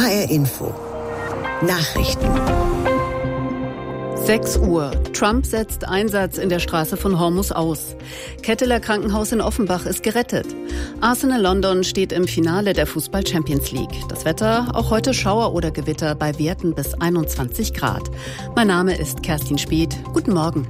HR Info. Nachrichten. 6 Uhr. Trump setzt Einsatz in der Straße von Hormuz aus. Ketteler Krankenhaus in Offenbach ist gerettet. Arsenal London steht im Finale der Fußball Champions League. Das Wetter, auch heute Schauer oder Gewitter bei Werten bis 21 Grad. Mein Name ist Kerstin Speth. Guten Morgen.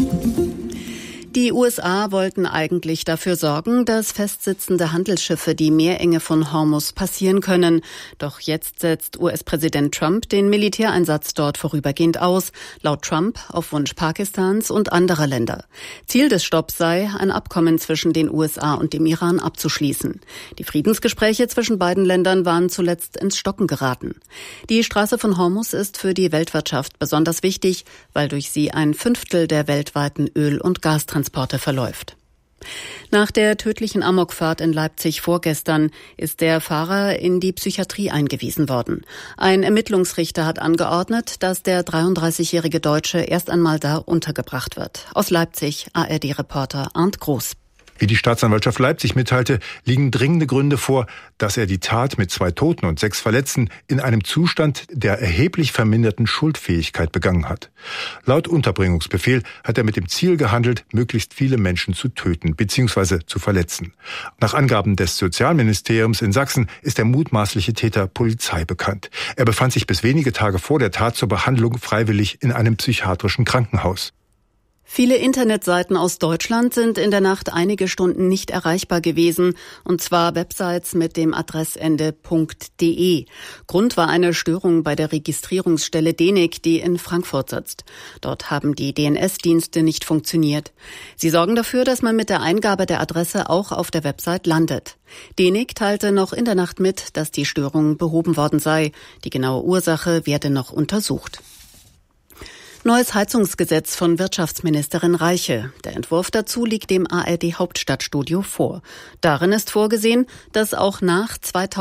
Die USA wollten eigentlich dafür sorgen, dass festsitzende Handelsschiffe die Meerenge von Hormuz passieren können. Doch jetzt setzt US-Präsident Trump den Militäreinsatz dort vorübergehend aus, laut Trump auf Wunsch Pakistans und anderer Länder. Ziel des Stopps sei, ein Abkommen zwischen den USA und dem Iran abzuschließen. Die Friedensgespräche zwischen beiden Ländern waren zuletzt ins Stocken geraten. Die Straße von Hormuz ist für die Weltwirtschaft besonders wichtig, weil durch sie 1/5 der weltweiten Öl- und Gastransporte verläuft. Nach der tödlichen Amokfahrt in Leipzig vorgestern ist der Fahrer in die Psychiatrie eingewiesen worden. Ein Ermittlungsrichter hat angeordnet, dass der 33-jährige Deutsche erst einmal da untergebracht wird. Aus Leipzig, ARD-Reporter Arndt Groß. Wie die Staatsanwaltschaft Leipzig mitteilte, liegen dringende Gründe vor, dass er die Tat mit 2 Toten und 6 Verletzten in einem Zustand der erheblich verminderten Schuldfähigkeit begangen hat. Laut Unterbringungsbefehl hat er mit dem Ziel gehandelt, möglichst viele Menschen zu töten bzw. zu verletzen. Nach Angaben des Sozialministeriums in Sachsen ist der mutmaßliche Täter Polizei bekannt. Er befand sich bis wenige Tage vor der Tat zur Behandlung freiwillig in einem psychiatrischen Krankenhaus. Viele Internetseiten aus Deutschland sind in der Nacht einige Stunden nicht erreichbar gewesen, und zwar Websites mit dem Adressende .de. Grund war eine Störung bei der Registrierungsstelle DENIC, die in Frankfurt sitzt. Dort haben die DNS-Dienste nicht funktioniert. Sie sorgen dafür, dass man mit der Eingabe der Adresse auch auf der Website landet. DENIC teilte noch in der Nacht mit, dass die Störung behoben worden sei. Die genaue Ursache werde noch untersucht. Neues Heizungsgesetz von Wirtschaftsministerin Reiche. Der Entwurf dazu liegt dem ARD Hauptstadtstudio vor. Darin ist vorgesehen, dass auch nach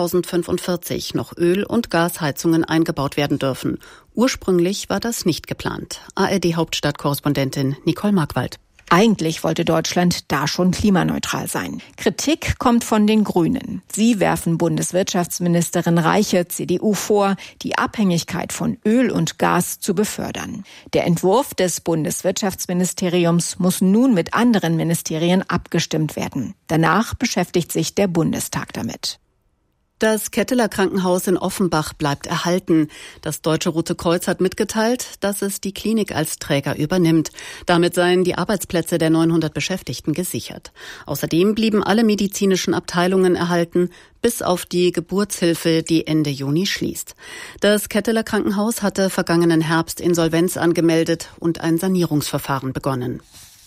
2045 noch Öl- und Gasheizungen eingebaut werden dürfen. Ursprünglich war das nicht geplant. ARD Hauptstadtkorrespondentin Nicole Markwald. Eigentlich wollte Deutschland da schon klimaneutral sein. Kritik kommt von den Grünen. Sie werfen Bundeswirtschaftsministerin Reiche, CDU, vor, die Abhängigkeit von Öl und Gas zu befördern. Der Entwurf des Bundeswirtschaftsministeriums muss nun mit anderen Ministerien abgestimmt werden. Danach beschäftigt sich der Bundestag damit. Das Ketteler Krankenhaus in Offenbach bleibt erhalten. Das Deutsche Rote Kreuz hat mitgeteilt, dass es die Klinik als Träger übernimmt. Damit seien die Arbeitsplätze der 900 Beschäftigten gesichert. Außerdem blieben alle medizinischen Abteilungen erhalten, bis auf die Geburtshilfe, die Ende Juni schließt. Das Ketteler Krankenhaus hatte vergangenen Herbst Insolvenz angemeldet und ein Sanierungsverfahren begonnen.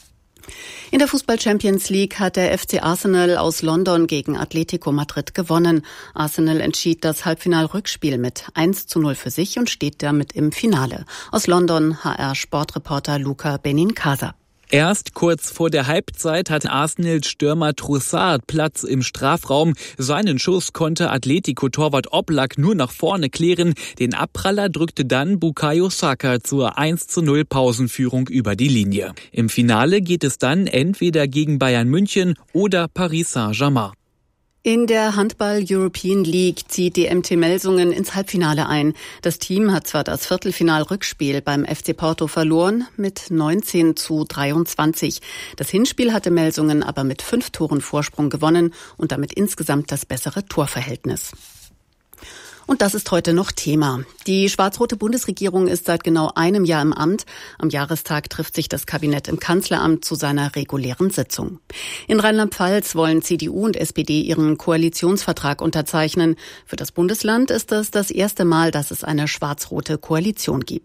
In der Fußball Champions League hat der FC Arsenal aus London gegen Atletico Madrid gewonnen. Arsenal entschied das Halbfinal-Rückspiel mit 1:0 für sich und steht damit im Finale. Aus London HR-Sportreporter Luca Benincasa. Erst kurz vor der Halbzeit hatte Arsenals Stürmer Trossard Platz im Strafraum. Seinen Schuss konnte Atletico-Torwart Oblak nur nach vorne klären. Den Abpraller drückte dann Bukayo Saka zur 1:0 Pausenführung über die Linie. Im Finale geht es dann entweder gegen Bayern München oder Paris Saint-Germain. In der Handball-European League zieht die MT Melsungen ins Halbfinale ein. Das Team hat zwar das Viertelfinal-Rückspiel beim FC Porto verloren mit 19:23. Das Hinspiel hatte Melsungen aber mit 5 Toren Vorsprung gewonnen und damit insgesamt das bessere Torverhältnis. Und das ist heute noch Thema. Die schwarz-rote Bundesregierung ist seit genau einem Jahr im Amt. Am Jahrestag trifft sich das Kabinett im Kanzleramt zu seiner regulären Sitzung. In Rheinland-Pfalz wollen CDU und SPD ihren Koalitionsvertrag unterzeichnen. Für das Bundesland ist das erste Mal, dass es eine schwarz-rote Koalition gibt.